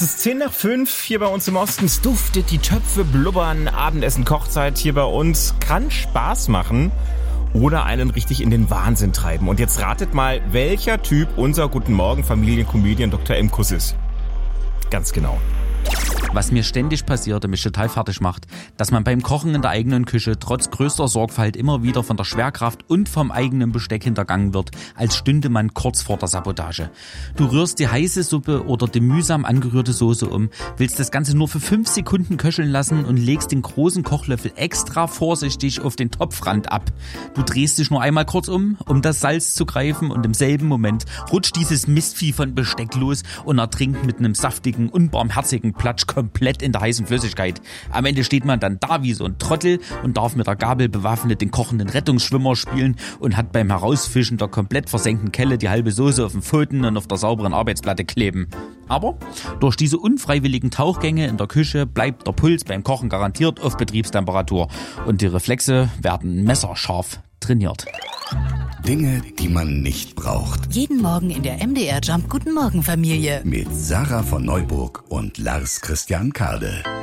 Es ist 5:10 hier bei uns im Osten. Es duftet, die Töpfe blubbern, Abendessen, Kochzeit hier bei uns. Kann Spaß machen oder einen richtig in den Wahnsinn treiben. Und jetzt ratet mal, welcher Typ unser Guten Morgen Familien-Comedian Dr. M. Kuss ist. Ganz genau. Was mir ständig passiert und mich total fertig macht, dass man beim Kochen in der eigenen Küche trotz größter Sorgfalt immer wieder von der Schwerkraft und vom eigenen Besteck hintergangen wird, als stünde man kurz vor der Sabotage. Du rührst die heiße Suppe oder die mühsam angerührte Soße um, willst das Ganze nur für 5 Sekunden köcheln lassen und legst den großen Kochlöffel extra vorsichtig auf den Topfrand ab. Du drehst dich nur einmal kurz um das Salz zu greifen, und im selben Moment rutscht dieses Mistvieh von Besteck los und ertrinkt mit einem saftigen, unbarmherzigen Platsch komplett in der heißen Flüssigkeit. Am Ende steht man dann da wie so ein Trottel und darf mit der Gabel bewaffnet den kochenden Rettungsschwimmer spielen und hat beim Herausfischen der komplett versenkten Kelle die halbe Soße auf den Pfoten und auf der sauberen Arbeitsplatte kleben. Aber durch diese unfreiwilligen Tauchgänge in der Küche bleibt der Puls beim Kochen garantiert auf Betriebstemperatur und die Reflexe werden messerscharf trainiert. Dinge, die man nicht braucht. Jeden Morgen in der MDR Jump Guten Morgen Familie. Mit Sarah von Neuburg und Lars Christian Kade.